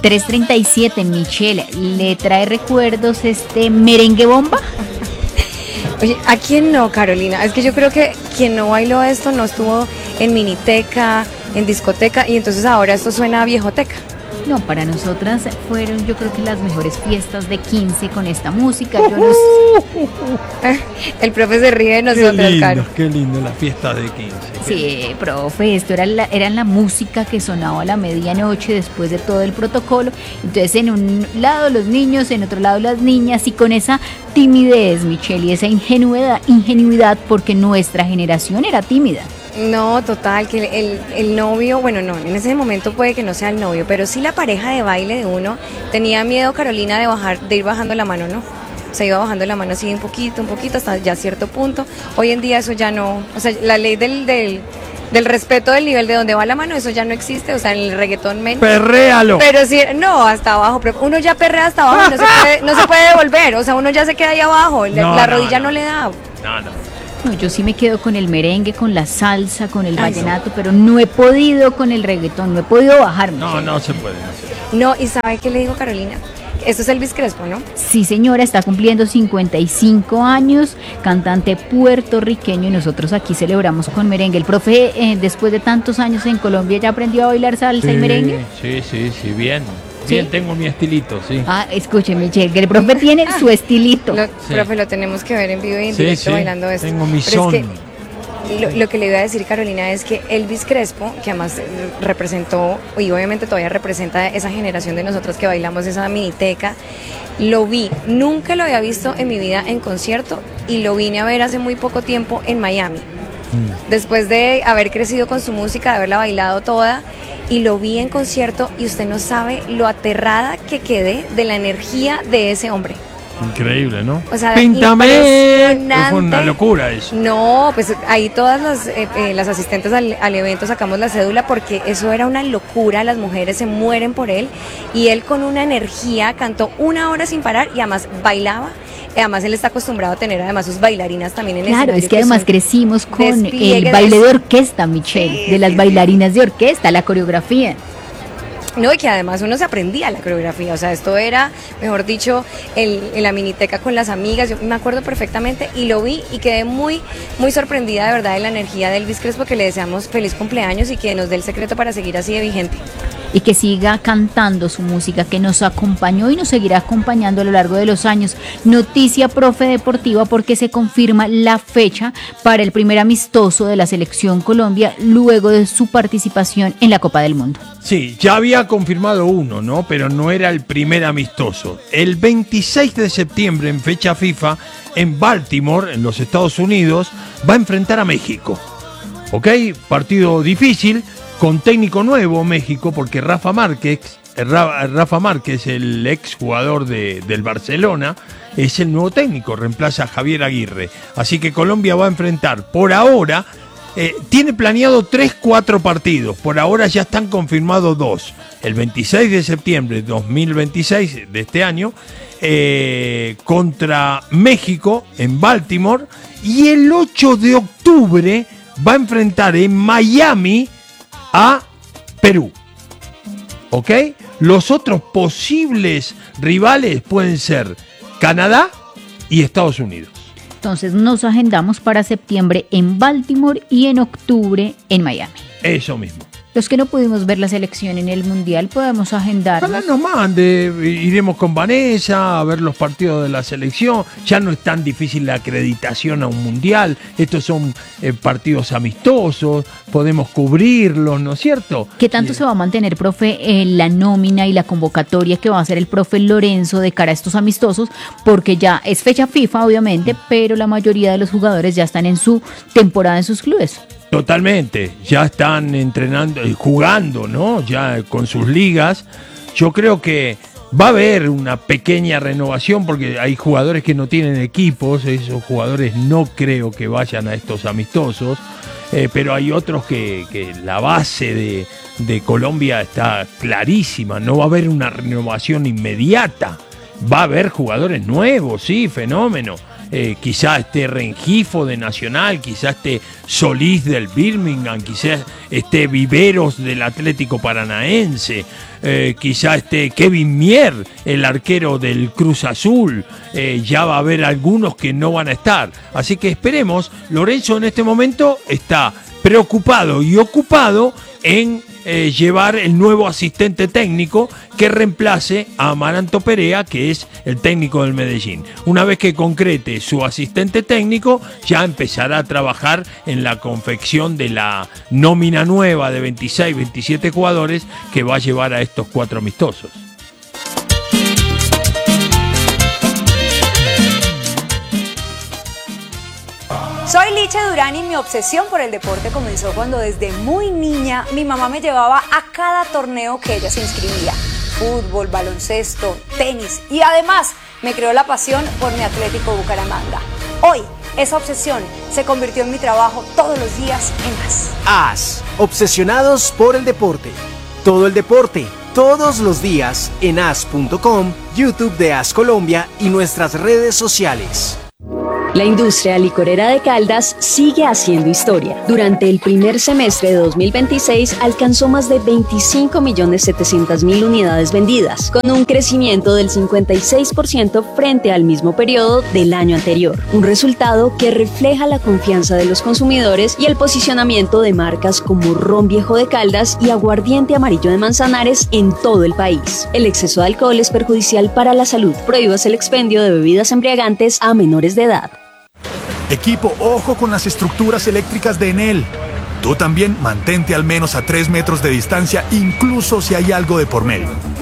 3:37, Michelle, ¿le trae recuerdos este merengue bomba? Oye, ¿a quién no, Carolina? Es que yo creo que quien no bailó esto no estuvo en miniteca, en discoteca, y entonces ahora esto suena a viejoteca. No, para nosotras fueron yo creo que las mejores fiestas de 15 con esta música. Yo no sé. El profe se ríe de nosotros, Caro. Qué lindo la fiesta de 15. Sí, profe, esto era la música que sonaba a la medianoche después de todo el protocolo. Entonces en un lado los niños, en otro lado las niñas, y con esa timidez, Michelle, y esa ingenuidad, porque nuestra generación era tímida. No, total, que el novio, bueno, no, en ese momento puede que no sea el novio, pero sí la pareja de baile de uno tenía miedo, Carolina, de ir bajando la mano, ¿no? O sea, iba bajando la mano así un poquito, hasta ya cierto punto. Hoy en día eso ya no, o sea, la ley del respeto del nivel de donde va la mano, eso ya no existe, o sea, en el reggaetón menos. ¡Perréalo! Pero sí, no, hasta abajo, uno ya perrea hasta abajo, no se puede devolver, o sea, uno ya se queda ahí abajo, la rodilla no le da. No, yo sí me quedo con el merengue, con la salsa, con el vallenato, pero no he podido con el reggaetón, no he podido bajarme. No se puede. No, ¿y sabe qué le digo, Carolina? Esto es Elvis Crespo, ¿no? Sí, señora, está cumpliendo 55 años, cantante puertorriqueño, y nosotros aquí celebramos con merengue. El profe, después de tantos años en Colombia, ¿ya aprendió a bailar salsa y merengue? Sí, bien. ¿Sí? Bien, tengo mi estilito, sí. Escúcheme, Michelle, que el profe tiene su estilito. Profe, lo tenemos que ver en vivo y en directo bailando esto. Tengo mi son. Es que lo que le iba a decir, Carolina, es que Elvis Crespo, que además representó, y obviamente todavía representa esa generación de nosotros que bailamos esa miniteca, lo vi, nunca lo había visto en mi vida en concierto, y lo vine a ver hace muy poco tiempo en Miami. Después de haber crecido con su música, de haberla bailado toda, y lo vi en concierto, y usted no sabe lo aterrada que quedé de la energía de ese hombre. Increíble, ¿no? O sea, ¡Píntame! Fue una locura eso. No, pues ahí todas las asistentes al evento sacamos la cédula, porque eso era una locura, las mujeres se mueren por él, y él con una energía cantó 1 hora sin parar, y además bailaba. Además él está acostumbrado a tener además sus bailarinas también en el escenario. Claro, es que además crecimos con el baile de orquesta, Michelle, de las bailarinas de orquesta, la coreografía. No, y que además uno se aprendía la coreografía, o sea, esto era, mejor dicho, en la miniteca con las amigas, yo me acuerdo perfectamente, y lo vi y quedé muy, muy sorprendida de verdad de la energía de Elvis Crespo, que le deseamos feliz cumpleaños y que nos dé el secreto para seguir así de vigente. Y que siga cantando su música, que nos acompañó y nos seguirá acompañando a lo largo de los años. Noticia, profe, deportiva, porque se confirma la fecha para el primer amistoso de la Selección Colombia luego de su participación en la Copa del Mundo. Sí, ya había confirmado uno, ¿no? Pero no era el primer amistoso. El 26 de septiembre, en fecha FIFA, en Baltimore, en los Estados Unidos, va a enfrentar a México. ¿Ok? Partido difícil, con técnico nuevo México, porque Rafa Márquez, el ex jugador del Barcelona, es el nuevo técnico, reemplaza a Javier Aguirre. Así que Colombia va a enfrentar, por ahora, tiene planeado 3-4 partidos, por ahora ya están confirmados 2. El 26 de septiembre de 2026, de este año, contra México en Baltimore, y el 8 de octubre va a enfrentar en Miami a Perú. ¿Ok? Los otros posibles rivales pueden ser Canadá y Estados Unidos. Entonces nos agendamos para septiembre en Baltimore y en octubre en Miami. Eso mismo. Los que no pudimos ver la selección en el Mundial podemos agendar. Ojalá nos mande, iremos con Vanessa a ver los partidos de la selección. Ya no es tan difícil la acreditación a un Mundial. Estos son partidos amistosos, podemos cubrirlos, ¿no es cierto? ¿Qué tanto se va a mantener, profe, la nómina y la convocatoria que va a hacer el profe Lorenzo de cara a estos amistosos? Porque ya es fecha FIFA, obviamente, pero la mayoría de los jugadores ya están en su temporada en sus clubes. Totalmente, ya están entrenando, jugando, ¿no? Ya con sus ligas. Yo creo que va a haber una pequeña renovación porque hay jugadores que no tienen equipos, esos jugadores no creo que vayan a estos amistosos, pero hay otros que la base de Colombia está clarísima, no va a haber una renovación inmediata, va a haber jugadores nuevos, sí, fenómeno. quizá esté Rengifo de Nacional, quizá esté Solís del Birmingham, quizá esté Viveros del Atlético Paranaense, quizá esté Kevin Mier, el arquero del Cruz Azul, ya va a haber algunos que no van a estar. Así que esperemos. Lorenzo en este momento está preocupado y ocupado en llevar el nuevo asistente técnico que reemplace a Amaranto Perea, que es el técnico del Medellín. Una vez que concrete su asistente técnico, ya empezará a trabajar en la confección de la nómina nueva de 26, 27 jugadores que va a llevar a estos 4 amistosos. Soy Licha Durán y mi obsesión por el deporte comenzó cuando desde muy niña mi mamá me llevaba a cada torneo que ella se inscribía. Fútbol, baloncesto, tenis y además me creó la pasión por mi Atlético Bucaramanga. Hoy esa obsesión se convirtió en mi trabajo todos los días en AS. AS, obsesionados por el deporte. Todo el deporte, todos los días en as.com, YouTube de AS Colombia y nuestras redes sociales. La industria licorera de Caldas sigue haciendo historia. Durante el primer semestre de 2026 alcanzó más de 25.700.000 unidades vendidas, con un crecimiento del 56% frente al mismo periodo del año anterior. Un resultado que refleja la confianza de los consumidores y el posicionamiento de marcas como Ron Viejo de Caldas y Aguardiente Amarillo de Manzanares en todo el país. El exceso de alcohol es perjudicial para la salud. Prohíbas el expendio de bebidas embriagantes a menores de edad. Equipo, ojo con las estructuras eléctricas de Enel. Tú también mantente al menos a 3 metros de distancia, incluso si hay algo de por medio.